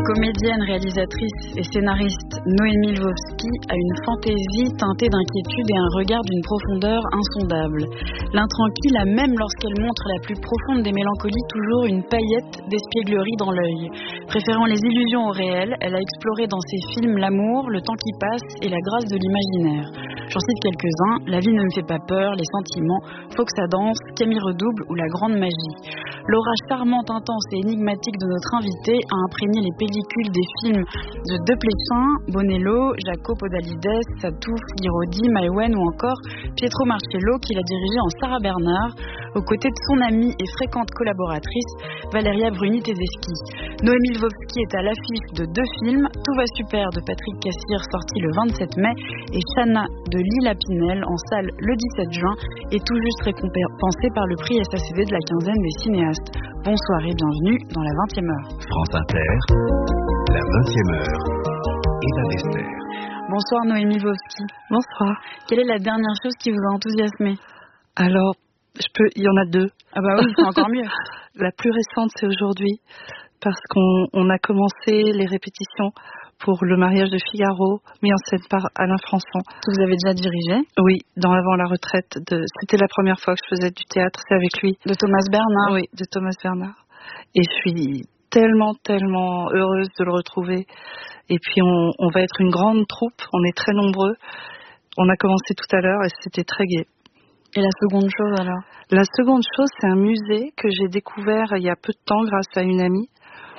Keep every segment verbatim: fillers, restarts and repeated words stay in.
Comédienne, réalisatrice et scénariste, Noémie Lvovsky a une fantaisie teintée d'inquiétude et un regard d'une profondeur insondable. L'intranquille a, même lorsqu'elle montre la plus profonde des mélancolies, toujours une paillette d'espièglerie dans l'œil. Préférant les illusions au réel, elle a exploré dans ses films l'amour, le temps qui passe et la grâce de l'imaginaire. J'en cite quelques-uns: La vie ne me fait pas peur, Les sentiments, Faut que ça danse, Camille redouble ou La grande magie. L'aura charmante, intense et énigmatique de notre invitée a imprégné les pellicules des films de De Pléchin, Bonello, Jaco Podalides, Satouf, Guiraudy, Maïwenn ou encore Pietro Marcello, qu'il a dirigé en Sarah Bernard, aux côtés de son amie et fréquente collaboratrice Valeria Bruni-Tedeschi. Noémie Lvovsky est à l'affiche de deux films, Tout va super de Patrick Cassir, sorti le vingt-sept mai, et Chana de Lila Pinel, en salle le dix-sept juin, et tout juste récompensée par le prix S A C D de la quinzaine des cinéastes. Bonsoir et bienvenue dans la vingtième heure. France Inter, la vingtième heure, Eva Bester. Bonsoir Noémie Lvovsky. Bonsoir. Quelle est la dernière chose qui vous a enthousiasmé? Alors, je peux, il y en a deux. Ah bah oui, c'est encore mieux. La plus récente, c'est aujourd'hui, parce qu'on on a commencé les répétitions pour Le mariage de Figaro, mis en scène par Alain Françon. Que vous avez déjà dirigé? Oui, dans Avant la retraite. De, c'était la première fois que je faisais du théâtre, c'est avec lui. De Thomas Bernard? Oui, de Thomas Bernard. Et je suis tellement, tellement heureuse de le retrouver. Et puis, on, on va être une grande troupe, on est très nombreux. On a commencé tout à l'heure et c'était très gai. Et la seconde chose alors? La seconde chose, c'est un musée que j'ai découvert il y a peu de temps grâce à une amie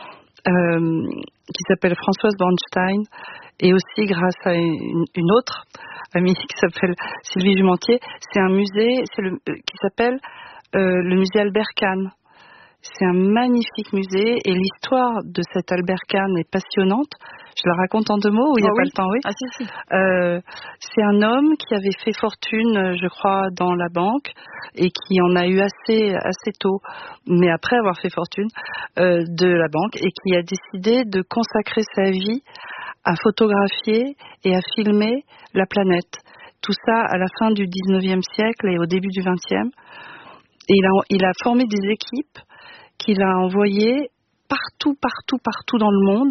euh, qui s'appelle Françoise Bornstein, et aussi grâce à une, une autre amie qui s'appelle Sylvie Jumentier. C'est un musée c'est le, euh, qui s'appelle euh, le musée Albert Kahn. C'est un magnifique musée et l'histoire de cet Albert Kahn est passionnante. Je la raconte en deux mots ou il n'y a oh pas oui. le temps? Oui. Ah si, si. Euh, c'est un homme qui avait fait fortune, je crois, dans la banque et qui en a eu assez, assez tôt, mais après avoir fait fortune euh, de la banque, et qui a décidé de consacrer sa vie à photographier et à filmer la planète. Tout ça à la fin du dix-neuvième siècle et au début du vingtième. Et il a, il a formé des équipes qu'il a envoyées partout, partout, partout dans le monde.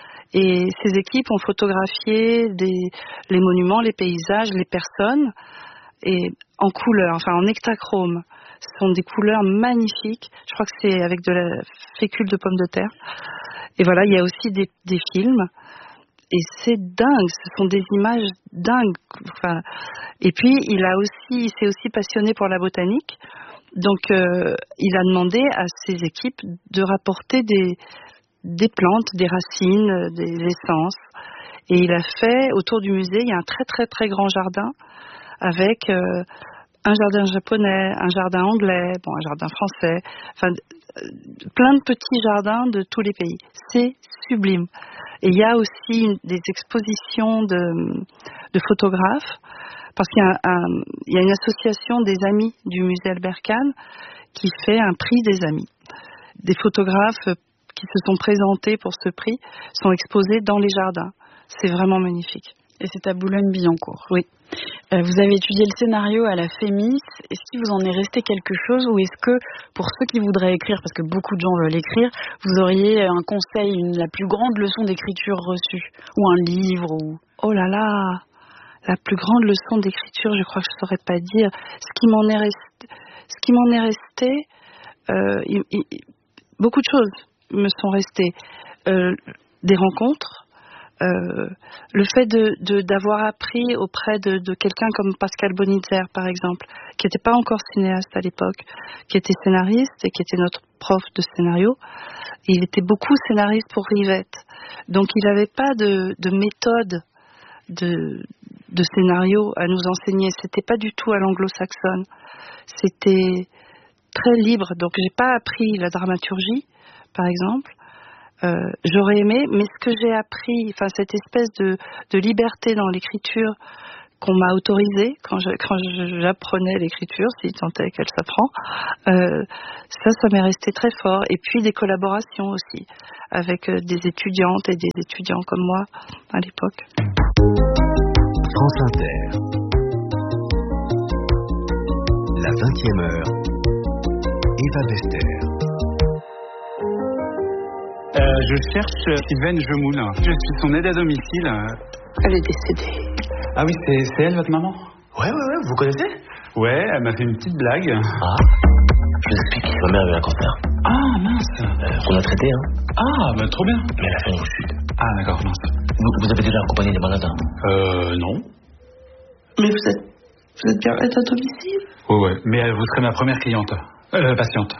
Et ces équipes ont photographié des, les monuments, les paysages, les personnes, et en couleur, enfin en hectachrome. Ce sont des couleurs magnifiques. Je crois que c'est avec de la fécule de pommes de terre. Et voilà, il y a aussi des, des films. Et c'est dingue, ce sont des images dingues. Enfin, et puis, il a aussi, il s'est aussi passionné pour la botanique. Donc, euh, il a demandé à ses équipes de rapporter des, des plantes, des racines, des essences. Et il a fait, autour du musée, il y a un très très très grand jardin avec euh, un jardin japonais, un jardin anglais, bon, un jardin français, enfin, euh, plein de petits jardins de tous les pays. C'est sublime. Et il y a aussi une, des expositions de, de photographes, parce qu'il y a, un, il y a une association des amis du musée Albert Kahn qui fait un prix des amis. Des photographes qui se sont présentés pour ce prix sont exposés dans les jardins. C'est vraiment magnifique. Et c'est à Boulogne-Billancourt. Oui. Euh, vous avez étudié le scénario à la Fémis. Est-ce qu'il vous en est resté quelque chose, ou est-ce que, pour ceux qui voudraient écrire, parce que beaucoup de gens veulent écrire, vous auriez un conseil, une, la plus grande leçon d'écriture reçue, ou un livre ou... Oh là là, la plus grande leçon d'écriture, je crois que je ne saurais pas dire. Ce qui m'en est resté, ce qui m'en est resté, euh, il, il, beaucoup de choses me sont restées. Euh, des rencontres. Euh, le fait de, de, d'avoir appris auprès de, de quelqu'un comme Pascal Bonitzer, par exemple, qui n'était pas encore cinéaste à l'époque, qui était scénariste et qui était notre prof de scénario. Et il était beaucoup scénariste pour Rivette. Donc il n'avait pas de, de méthode de, de scénario à nous enseigner. C'était pas du tout à l'anglo-saxonne. C'était très libre. Donc j'ai pas appris la dramaturgie, par exemple. Euh, j'aurais aimé, mais ce que j'ai appris, enfin cette espèce de, de liberté dans l'écriture qu'on m'a autorisée quand, je, quand je, j'apprenais l'écriture, si tant est qu'elle s'apprend, euh, ça, ça m'est resté très fort. Et puis des collaborations aussi avec euh, des étudiantes et des étudiants comme moi à l'époque. France Inter, la vingtième heure, Eva Bester. Euh, je cherche Sylvaine Jemoul. Je suis son aide à domicile. Elle est décédée. Ah oui, c'est, c'est elle, votre maman? Ouais, ouais, ouais, vous connaissez? Ouais, elle m'a fait une petite blague. Ah, je vous explique, ma mère avait un cancer. Ah, mince. Euh, qu'on a traité, hein. Ah, bah trop bien. Mais elle a fait une chute. Ah, d'accord, mince. Vous, vous avez déjà accompagné des malades, hein? Euh, non. Mais vous êtes, vous êtes bien aide à domicile? Ouais, ouais, mais euh, vous serez ma première cliente. Euh, patiente.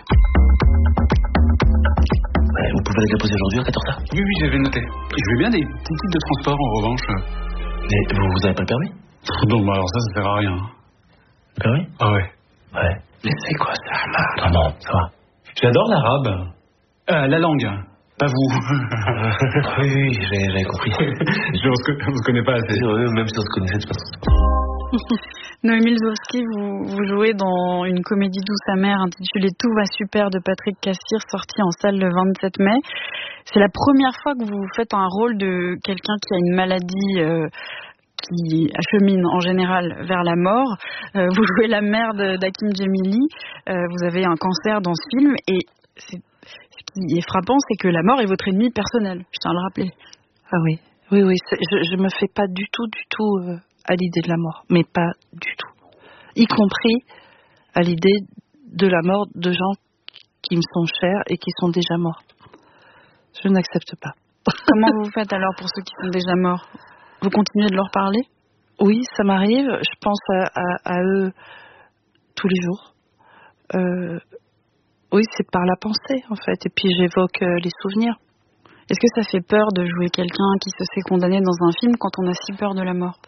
Ouais, vous pouvez la déposer aujourd'hui à quatorze heures? Oui, oui, j'avais noté. Je veux bien des petits types de transport, en revanche. Mais vous, vous avez pas le permis? Non, bah alors ça, ça sert à rien. Le permis? Ah ouais. Ouais. Mais c'est quoi ça, Marc? Ah non, ça va. J'adore l'arabe. Euh, la langue. Pas vous. Oui, oui, j'ai, j'ai compris. Je ne vous connais pas assez. Oui, même si on se connaissait de toute façon. Noémie Lvovsky, vous, vous jouez dans une comédie douce amère intitulée Tout va super de Patrick Cassir, sortie en salle le vingt-sept mai. C'est la première fois que vous faites un rôle de quelqu'un qui a une maladie euh, qui achemine en général vers la mort. Euh, vous jouez la mère de, d'Hakim Djemili. Euh, vous avez un cancer dans ce film et c'est, ce qui est frappant, c'est que la mort est votre ennemi personnel. Je tiens à le rappeler. Ah oui, oui, oui. Je, je me fais pas du tout, du tout euh, à l'idée de la mort, mais pas du tout. Y compris à l'idée de la mort de gens qui me sont chers et qui sont déjà morts. Je n'accepte pas. Comment vous faites alors pour ceux qui sont déjà morts? Vous continuez de leur parler? Oui, ça m'arrive. Je pense à, à, à eux tous les jours. Euh, oui, c'est par la pensée, en fait. Et puis j'évoque euh, les souvenirs. Est-ce que ça fait peur de jouer quelqu'un qui se fait condamner dans un film quand on a si peur de la mort?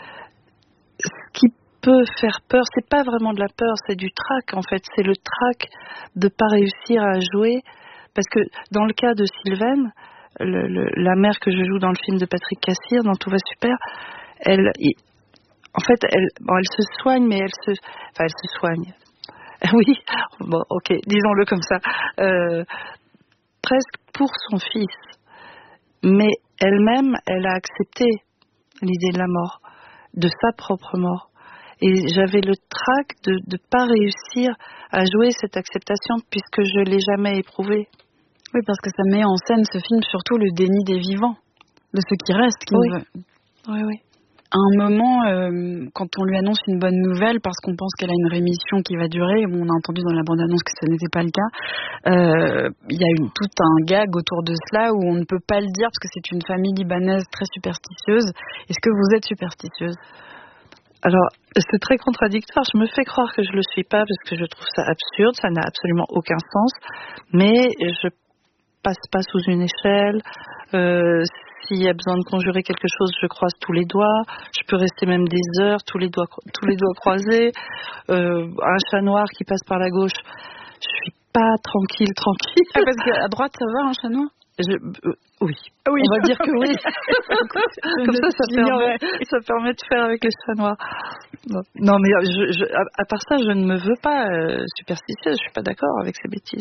Ce qui peut faire peur, c'est pas vraiment de la peur, c'est du trac, en fait. C'est le trac de pas réussir à jouer. Parce que dans le cas de Sylvaine, Le, le, la mère que je joue dans le film de Patrick Cassir, dans Tout va super, elle, il, en fait, elle, bon, elle se soigne, mais elle se, enfin, elle se soigne. Oui, bon, ok, disons-le comme ça, euh, presque pour son fils. Mais elle-même, elle a accepté l'idée de la mort, de sa propre mort. Et j'avais le trac de ne pas réussir à jouer cette acceptation puisque je l'ai jamais éprouvée. Oui, parce que ça met en scène, ce film, surtout le déni des vivants, de ceux qui restent. Qui oui. Veut... oui, oui. À un moment, euh, quand on lui annonce une bonne nouvelle, parce qu'on pense qu'elle a une rémission qui va durer, bon, on a entendu dans la bande-annonce que ce n'était pas le cas, euh, il y a eu tout un gag autour de cela où on ne peut pas le dire parce que c'est une famille libanaise très superstitieuse. Est-ce que vous êtes superstitieuse? Alors, c'est très contradictoire. Je me fais croire que je le suis pas parce que je trouve ça absurde, ça n'a absolument aucun sens, mais je passe pas sous une échelle. Euh, s'il y a besoin de conjurer quelque chose, je croise tous les doigts. Je peux rester même des heures, tous les doigts, tous les doigts croisés. Euh, un chat noir qui passe par la gauche, je suis pas tranquille, tranquille. Ah, parce qu'à droite, ça va, un chat noir? Je, euh, oui. oui, on va dire que oui. Comme ça, ça permet, ça permet de faire avec les chats noirs. Non, non mais je, je, à, à part ça, je ne me veux pas euh, superstitieuse. Je suis pas d'accord avec ces bêtises.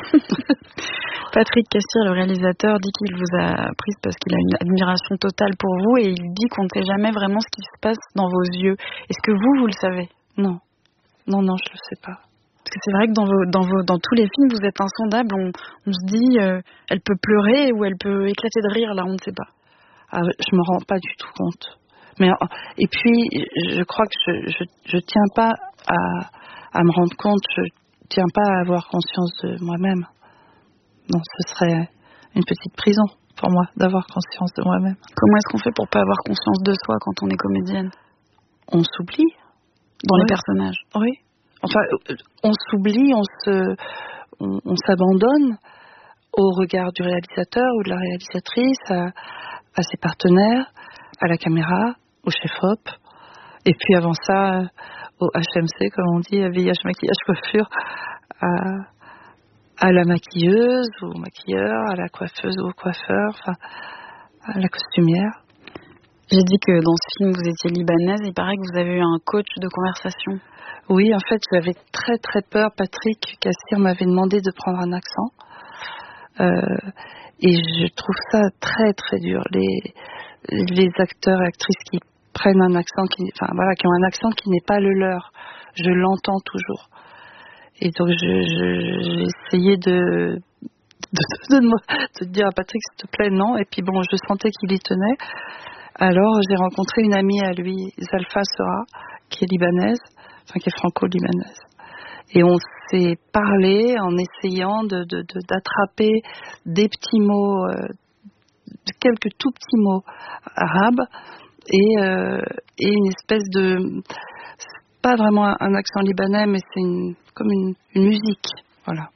Patrick Cassir, le réalisateur, dit qu'il vous a prise parce qu'il a une admiration totale pour vous et il dit qu'on ne sait jamais vraiment ce qui se passe dans vos yeux. Est-ce que vous, vous le savez? Non, non, non, je le sais pas. Parce que c'est vrai que dans, vos, dans, vos, dans tous les films, vous êtes insondable. On, on se dit, euh, elle peut pleurer ou elle peut éclater de rire, là, on ne sait pas. Ah, je me rends pas du tout compte. Mais, et puis, je crois que je, je, je tiens pas à, à me rendre compte, je tiens pas à avoir conscience de moi-même. Non, ce serait une petite prison pour moi d'avoir conscience de moi-même. Comment est-ce qu'on fait pour pas avoir conscience de soi quand on est comédienne? On s'oublie. Dans oui. les personnages. Oui. Enfin, on s'oublie, on se, on, on s'abandonne au regard du réalisateur ou de la réalisatrice, à, à ses partenaires, à la caméra, au chef-op, et puis avant ça, au H M C, comme on dit, habillage, maquillage, coiffure, à, à la maquilleuse ou au maquilleur, à la coiffeuse ou au coiffeur, enfin, à la costumière. J'ai dit que dans ce film, vous étiez libanaise. Il paraît que vous avez eu un coach de conversation. Oui, en fait, j'avais très très peur. Patrick Cassir m'avait demandé de prendre un accent. Euh, et je trouve ça très très dur. Les, les acteurs et actrices qui prennent un accent, qui, enfin voilà, qui ont un accent qui n'est pas le leur. Je l'entends toujours. Et donc, je, je, j'ai essayé de, de, de, de, de dire à Patrick, s'il te plaît, non. Et puis bon, je sentais qu'il y tenait. Alors, j'ai rencontré une amie à lui, Zalfa Sera, qui est libanaise, enfin qui est franco-libanaise. Et on s'est parlé en essayant de, de, de, d'attraper des petits mots, euh, quelques tout petits mots arabes et, euh, et une espèce de... C'est pas vraiment un accent libanais, mais c'est une, comme une, une musique. Voilà.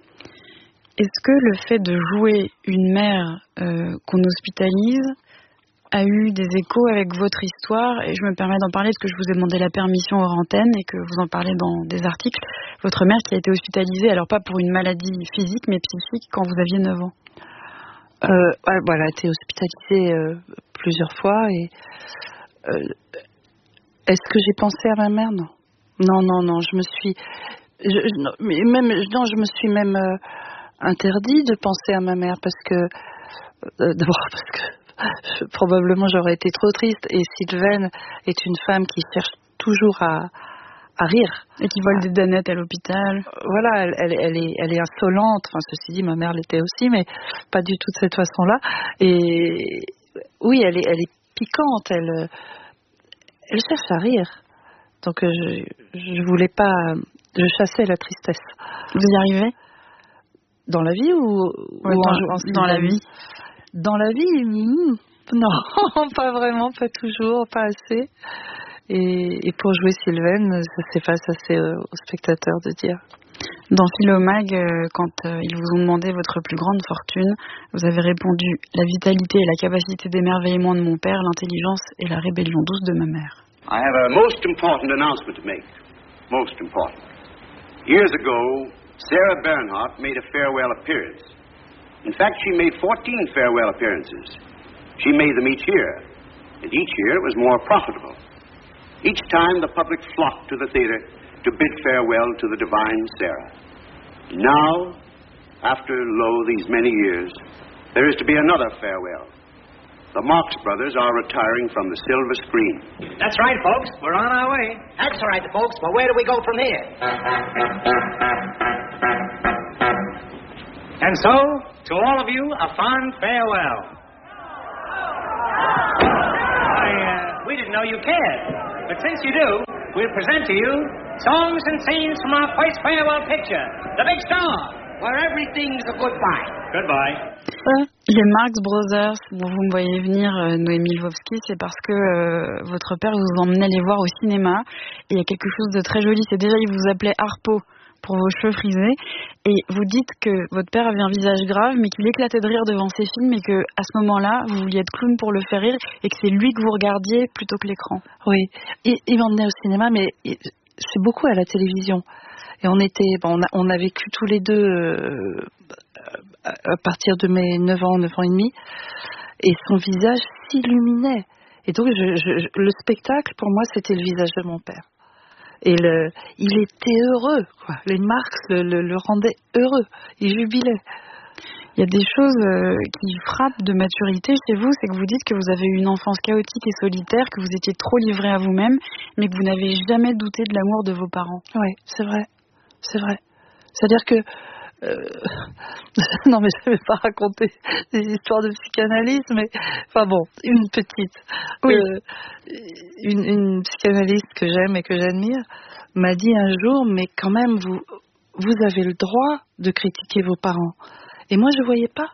Est-ce que le fait de jouer une mère euh, qu'on hospitalise a eu des échos avec votre histoire? Et je me permets d'en parler parce que je vous ai demandé la permission hors antenne et que vous en parlez dans des articles. Votre mère qui a été hospitalisée, alors pas pour une maladie physique mais psychique, quand vous aviez neuf ans. Euh, voilà, elle a été hospitalisée euh, plusieurs fois. Et euh, est-ce que j'ai pensé à ma mère? Non, non, non, non. Je me suis, je, je, non, mais même, non, je me suis même euh, interdit de penser à ma mère parce que euh, d'abord parce que je, probablement j'aurais été trop triste. Et Sylvaine est une femme qui cherche toujours à à rire. Et qui vole des danettes à l'hôpital. Voilà, elle, elle, elle, est, elle est insolente. Enfin, ceci dit, ma mère l'était aussi, mais pas du tout de cette façon-là. Et oui, elle est, elle est piquante. Elle, elle cherche à rire. Donc, je, je voulais pas. Je chassais la tristesse. Vous y arrivez? Dans la vie ou, ouais, ou dans, en, en dans la vie? Dans la vie, hmm, non, pas vraiment, pas toujours, pas assez. Et, et pour jouer Sylvaine, ça s'efface assez euh, aux spectateurs de dire. Dans Philomag, euh, quand euh, ils vous ont demandé votre plus grande fortune, vous avez répondu « La vitalité et la capacité d'émerveillement de mon père, l'intelligence et la rébellion douce de ma mère ». I have a most important announcement to make. Most important. Years ago, Sarah Bernhardt made a farewell appearance. In fact, she made fourteen farewell appearances. She made them each year, and each year it was more profitable. Each time the public flocked to the theater to bid farewell to the divine Sarah. Now, after, lo, these many years, there is to be another farewell. The Marx Brothers are retiring from the silver screen. That's right, folks. We're on our way. That's all right, folks. But where do we go from here? And so, to all of you, a fond farewell. I, uh, we didn't know you cared. But since you do, we'll present to you songs and scenes from our first farewell picture, The Big Star, where everything's a goodbye. Goodbye. Les Marx Brothers, dont vous me voyez venir, euh, Noémie Lvovsky, c'est parce que euh, votre père vous emmenait les voir au cinéma. Et il y a quelque chose de très joli, c'est déjà, il vous appelait Harpo pour vos cheveux frisés. Et vous dites que votre père avait un visage grave, mais qu'il éclatait de rire devant ses films et que à ce moment-là, vous vouliez être clown pour le faire rire et que c'est lui que vous regardiez plutôt que l'écran. Oui, il, il m'emmenait au cinéma, mais il, c'est beaucoup à la télévision. Et on était, bon, on a, on a vécu tous les deux euh, à partir de mes neuf ans, neuf ans et demi, et son visage s'illuminait. Et donc, je, je, le spectacle, pour moi, c'était le visage de mon père. Et le, il était heureux, quoi. Les Marx le, le, le rendaient heureux. Il jubilait. Il y a des choses euh, qui frappent de maturité chez vous, c'est que vous dites que vous avez eu une enfance chaotique et solitaire, que vous étiez trop livré à vous-même, mais que vous n'avez jamais douté de l'amour de vos parents. Oui, c'est vrai. C'est vrai. C'est-à-dire que... Euh, non, mais je ne vais pas raconter des histoires de psychanalyse, mais... Enfin bon, une petite. Oui. Euh, une, une psychanalyste que j'aime et que j'admire m'a dit un jour, mais quand même, vous, vous avez le droit de critiquer vos parents. Et moi, je ne voyais pas.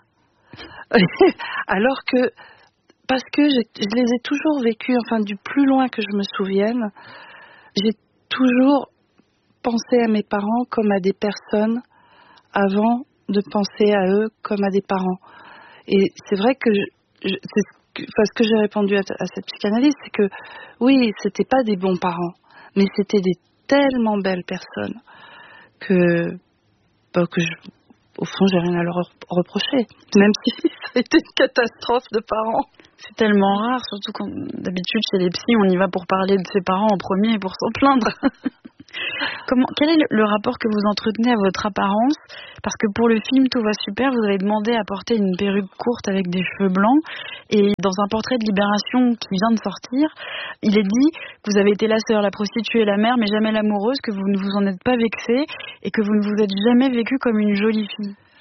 Alors que... Parce que je, je les ai toujours vécus, enfin, du plus loin que je me souvienne, j'ai toujours pensé à mes parents comme à des personnes avant de penser à eux comme à des parents. Et c'est vrai que, je, je, c'est ce que, enfin, ce que j'ai répondu à, à cette psychanalyste, c'est que oui, c'était pas des bons parents, mais c'était des tellement belles personnes que, bah, que je, au fond, j'ai rien à leur reprocher, même si ça a été une catastrophe de parents. C'est tellement rare, surtout quand d'habitude chez les psys, on y va pour parler de ses parents en premier et pour s'en plaindre. Comment, quel est le, le rapport que vous entretenez à votre apparence? Parce que pour le film Tout va super, vous avez demandé à porter une perruque courte avec des cheveux blancs. Et dans un portrait de Libération qui vient de sortir, il est dit que vous avez été la sœur, la prostituée, la mère, mais jamais l'amoureuse, que vous ne vous en êtes pas vexée et que vous ne vous êtes jamais vécue comme une jolie fille.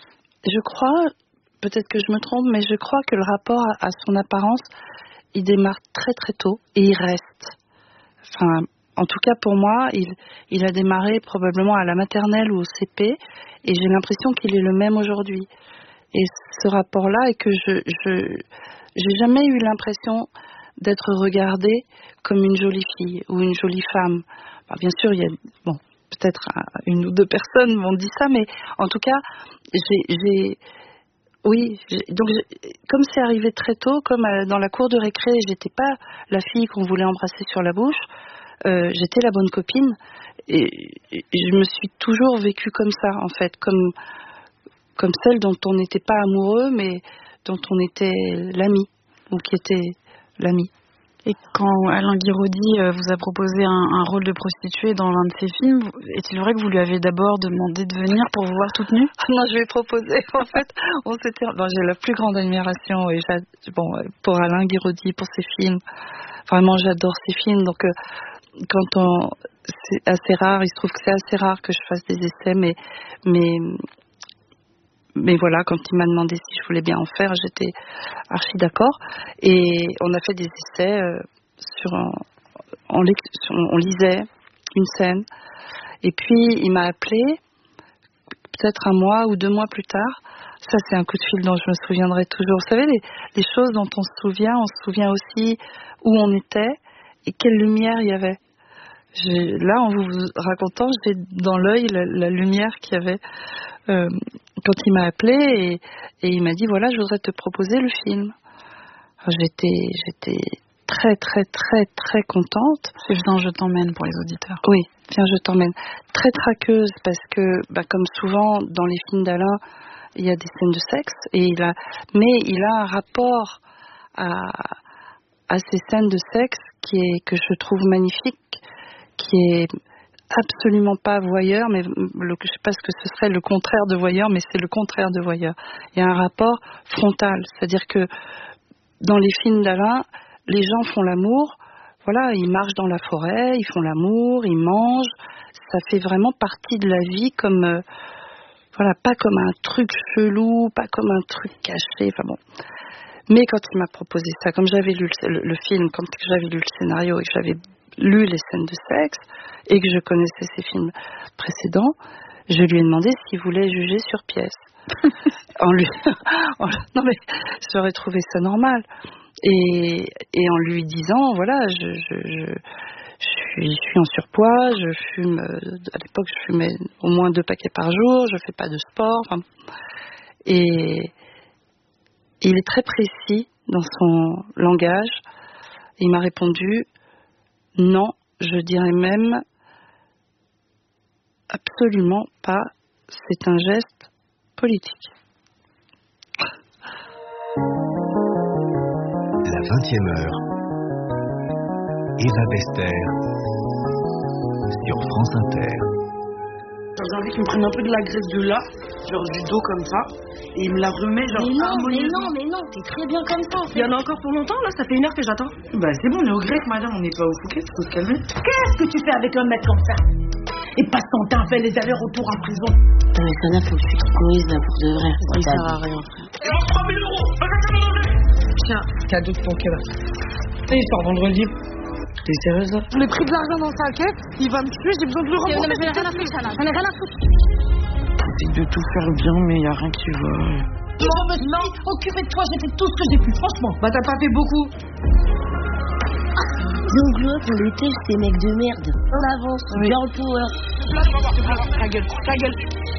je crois, peut-être que je me trompe, mais je crois que le rapport à, à son apparence, il démarre très très tôt et il reste. Enfin, en tout cas pour moi, il, il a démarré probablement à la maternelle ou au C P et j'ai l'impression qu'il est le même aujourd'hui. Et ce rapport-là est que je, je j'ai jamais eu l'impression d'être regardée comme une jolie fille ou une jolie femme. Alors, bien sûr, il y a bon, peut-être une ou deux personnes m'ont dit ça, mais en tout cas, j'ai, j'ai oui, j'ai, donc j'ai, comme c'est arrivé très tôt, comme à, dans la cour de récré, j'étais pas la fille qu'on voulait embrasser sur la bouche, euh, j'étais la bonne copine et, et je me suis toujours vécue comme ça en fait, comme comme celle dont on n'était pas amoureux, mais dont on était l'ami ou qui était l'ami. Et quand Alain Guiraudy vous a proposé un, un rôle de prostituée dans l'un de ses films, est-il vrai que vous lui avez d'abord demandé de venir pour vous voir toute nue ? Non, je lui ai proposé. En fait, on s'était. Bon, j'ai la plus grande admiration et bon, pour Alain Guiraudy, pour ses films. Vraiment, j'adore ses films. Donc, euh, quand on, c'est assez rare. Il se trouve que c'est assez rare que je fasse des essais, mais, mais, mais voilà, quand il m'a demandé si je voulais bien en faire, j'étais archi d'accord. Et on a fait des essais euh, sur, un, on, on lisait une scène. Et puis il m'a appelé peut-être un mois ou deux mois plus tard. Ça, c'est un coup de fil dont je me souviendrai toujours. Vous savez, les, les choses dont on se souvient, on se souvient aussi où on était et quelle lumière il y avait. J'ai, là, en vous racontant, j'ai dans l'œil la, la lumière qu'il y avait euh, quand il m'a appelé et, et il m'a dit voilà, je voudrais te proposer le film. Alors, j'étais, j'étais très, très, très, très contente. C'est Viens, je t'emmène pour les auditeurs. Oui, Viens, je t'emmène. Très traqueuse parce que, bah, comme souvent dans les films d'Alain, il y a des scènes de sexe et il a, mais il a un rapport à, à ces scènes de sexe qui est que je trouve magnifique, qui est absolument pas voyeur, mais le, je sais pas ce que ce serait le contraire de voyeur, mais c'est le contraire de voyeur. Il y a un rapport frontal, c'est-à-dire que dans les films d'Alain, les gens font l'amour, voilà, ils marchent dans la forêt, ils font l'amour, ils mangent, ça fait vraiment partie de la vie comme, euh, voilà, pas comme un truc chelou, pas comme un truc caché, enfin bon. Mais quand il m'a proposé ça, comme j'avais lu le, le, le film, quand j'avais lu le scénario et que j'avais lu les scènes de sexe et que je connaissais ses films précédents, je lui ai demandé s'il voulait juger sur pièce. en lui, en, non mais j'aurais trouvé ça normal. Et, et en lui disant, voilà, je, je, je, je, suis, je suis en surpoids, je fume, à l'époque je fumais au moins deux paquets par jour, je fais pas de sport. Enfin, et il est très précis dans son langage. Il m'a répondu, non, je dirais même absolument pas, c'est un geste politique. La vingtième heure. Eva Bester sur France Inter. J'ai envie qu'il me prenne un peu de la graisse de là, genre du dos comme ça, et il me la remet genre mais non, harmonieusement. Mais non, mais non, t'es très bien comme ça. En fait. Il y en a encore pour longtemps là, ça fait une heure que j'attends. Bah c'est bon, on est au grec madame, on n'est pas au Fouquet, faut se calmer. Qu'est-ce que tu fais avec un mec comme ça? Et passe ton temps à faire les allers-retours en prison. Non mais ça là, faut que tu te corriges là pour de vrai. Ça sert à rien, frère. Il manque trois mille euros, tiens, cadeau de ton cœur. Et il sort vendredi. T'es sérieuse là? Le prix de l'argent dans sa caisse, il va me tuer, j'ai besoin de le rembourser. J'en ai rien à foutre, ça là, j'en ai rien à foutre. J'essaie de tout faire bien, mais y a rien qui va. Je me suis occupée de toi, j'ai fait tout ce que j'ai pu, franchement. Bah t'as pas fait beaucoup. Donc là, pour l'été, c'est mec de merde. On avance, oui. Girl power. Ta gueule, ta gueule.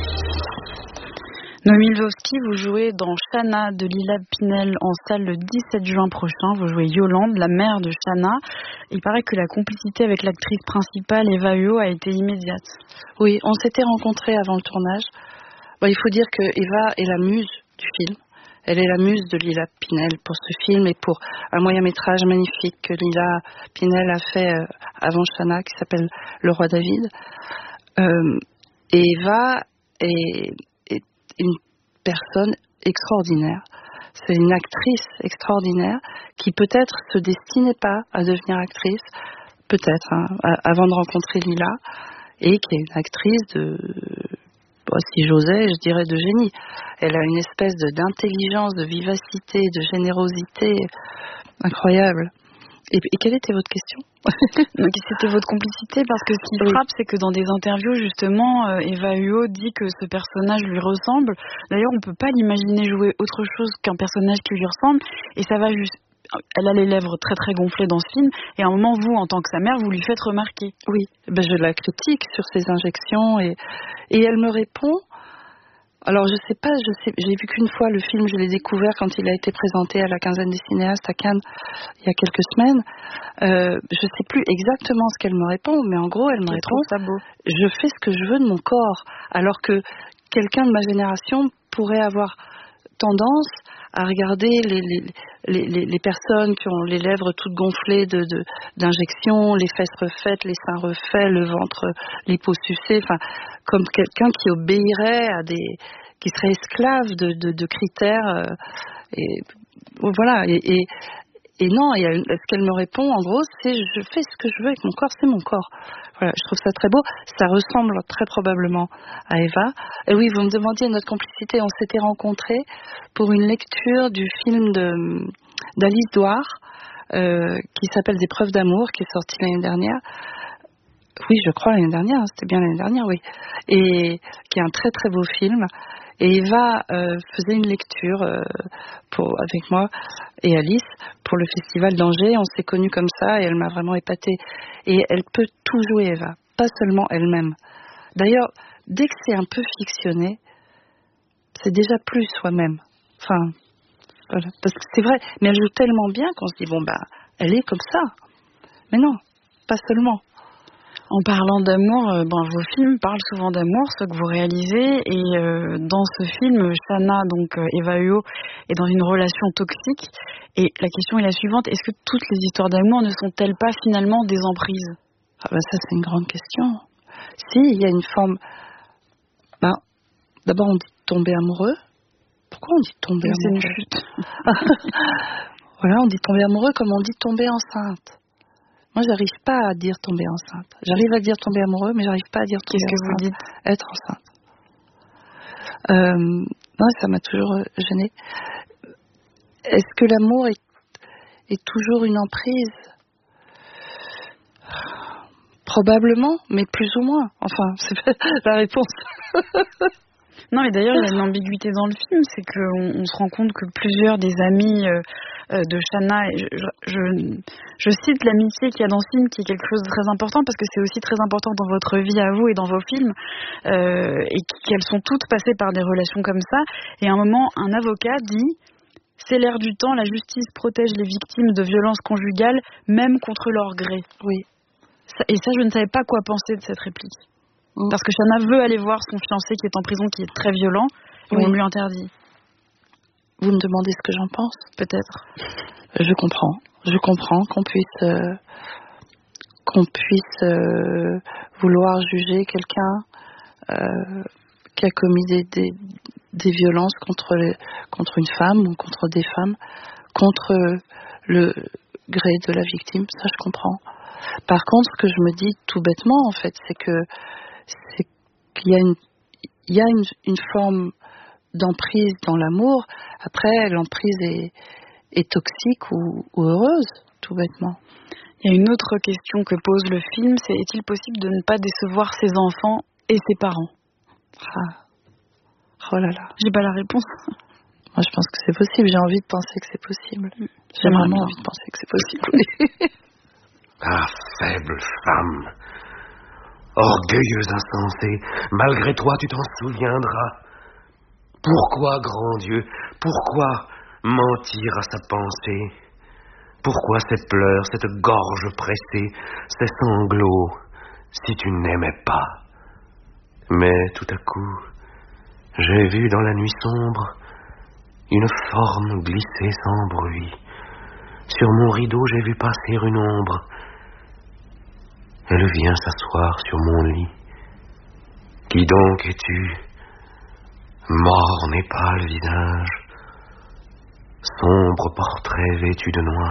Noémie Lvovsky, vous jouez dans Shanna de Lila Pinel en salle le dix-sept juin prochain. Vous jouez Yolande, la mère de Shanna. Il paraît que la complicité avec l'actrice principale, Eva Huot, a été immédiate. Oui, on s'était rencontrés avant le tournage. Bon, il faut dire que Eva est la muse du film. Elle est la muse de Lila Pinel pour ce film et pour un moyen-métrage magnifique que Lila Pinel a fait euh, avant Shanna, qui s'appelle Le Roi David. Euh, et Eva est, est une personne extraordinaire. C'est une actrice extraordinaire qui peut-être se destinait pas à devenir actrice, peut-être, hein, avant de rencontrer Lila, et qui est une actrice de bon, si j'osais, je dirais de génie. Elle a une espèce de, d'intelligence, de vivacité, de générosité incroyable. Et, et quelle était votre question? Donc c'était votre complicité, parce que ce qui oui. frappe, c'est que dans des interviews, justement, euh, Eva Huot dit que ce personnage lui ressemble. D'ailleurs, on ne peut pas l'imaginer jouer autre chose qu'un personnage qui lui ressemble, et ça va juste... Elle a les lèvres très très gonflées dans ce film, et à un moment, vous, en tant que sa mère, vous lui faites remarquer. Oui, ben, je la critique sur ses injections, et, et elle me répond... Alors je sais pas, je sais, j'ai vu qu'une fois le film, je l'ai découvert quand il a été présenté à la quinzaine des cinéastes à Cannes il y a quelques semaines. Euh, je sais plus exactement ce qu'elle me répond, mais en gros elle me répond ça beau. Je fais ce que je veux de mon corps, alors que quelqu'un de ma génération pourrait avoir tendance à regarder les, les, les, les personnes qui ont les lèvres toutes gonflées de, de, d'injections, les fesses refaites, les seins refaits, le ventre liposucé, enfin, comme quelqu'un qui obéirait à des, qui serait esclave de, de, de critères, euh, et voilà, et, et, et non, il y a une, ce qu'elle me répond, en gros, c'est je fais ce que je veux avec mon corps, c'est mon corps. Voilà, je trouve ça très beau. Ça ressemble très probablement à Eva. Et oui, vous me demandiez notre complicité. On s'était rencontrés pour une lecture du film de, d'Alice Douard, euh, qui s'appelle Des preuves d'amour, qui est sorti l'année dernière. Oui, je crois l'année dernière, c'était bien l'année dernière, oui. Et qui est un très très beau film. Et Eva euh, faisait une lecture euh, pour, avec moi et Alice pour le festival d'Angers. On s'est connus comme ça et elle m'a vraiment épatée. Et elle peut tout jouer, Eva, pas seulement elle-même. D'ailleurs, dès que c'est un peu fictionné, c'est déjà plus soi-même. Enfin, voilà, parce que c'est vrai. Mais elle joue tellement bien qu'on se dit, bon, bah, elle est comme ça. Mais non, pas seulement. En parlant d'amour, euh, ben, vos films parlent souvent d'amour, ceux que vous réalisez, et euh, dans ce film, Shanna, donc euh, Eva Huot, est dans une relation toxique, et la question est la suivante, est-ce que toutes les histoires d'amour ne sont-elles pas finalement des emprises? Ah ben ça c'est une grande question. Si, il y a une forme... Ben, d'abord on dit tomber amoureux. Pourquoi on dit tomber c'est amoureux? C'est une chute. Voilà, on dit tomber amoureux comme on dit tomber enceinte. Moi, j'arrive pas à dire tomber enceinte. J'arrive à dire tomber amoureux, mais j'arrive pas à dire tomber Qu'est-ce enceinte. que vous dites? Être enceinte. Euh, non, ça m'a toujours gênée. Est-ce que l'amour est, est toujours une emprise? Probablement, mais plus ou moins. Enfin, c'est pas la réponse. Non, et d'ailleurs, il y a une ambiguïté dans le film, c'est qu'on on se rend compte que plusieurs des amis euh, euh, de Shanna, et je, je, je cite l'amitié qu'il y a dans ce film, qui est quelque chose de très important, parce que c'est aussi très important dans votre vie à vous et dans vos films, euh, et qu'elles sont toutes passées par des relations comme ça. Et à un moment, un avocat dit « C'est l'air du temps, la justice protège les victimes de violences conjugales, même contre leur gré. » Oui. Ça, et ça, je ne savais pas quoi penser de cette réplique. Parce que Shanna veut aller voir son fiancé qui est en prison, qui est très violent, et oui. On lui interdit. Vous me demandez ce que j'en pense? Peut-être. Je comprends. Je comprends qu'on puisse, euh, qu'on puisse euh, vouloir juger quelqu'un euh, qui a commis des, des, des violences contre, les, contre une femme ou contre des femmes, contre le gré de la victime. Ça, je comprends. Par contre, ce que je me dis tout bêtement, en fait, c'est que c'est qu'il y a une, il y a une, une forme d'emprise dans l'amour. Après, l'emprise est, est toxique ou, ou heureuse, tout bêtement. Il y a une autre question que pose le film, c'est est-il possible de ne pas décevoir ses enfants et ses parents? Ah. Oh là là. J'ai pas la réponse. Moi, je pense que c'est possible. J'ai envie de penser que c'est possible. J'ai J'aimerais vraiment bien. envie de penser que c'est possible. Ah, faible femme, orgueilleuse insensée, malgré toi tu t'en souviendras. Pourquoi, grand Dieu, pourquoi mentir à sa pensée? Pourquoi ces pleurs, cette gorge pressée, ces sanglots, si tu n'aimais pas? Mais tout à coup, j'ai vu dans la nuit sombre une forme glisser sans bruit. Sur mon rideau, j'ai vu passer une ombre. Elle vient s'asseoir sur mon lit. Qui donc es-tu? Morne et pâle visage, sombre portrait vêtu de noir.